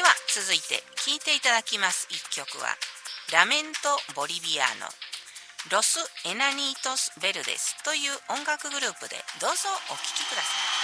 は続いて聴いていただきます一曲はラメント・ボリビアーノロス・エナニートス・ベルデスという音楽グループでどうぞお聴きください。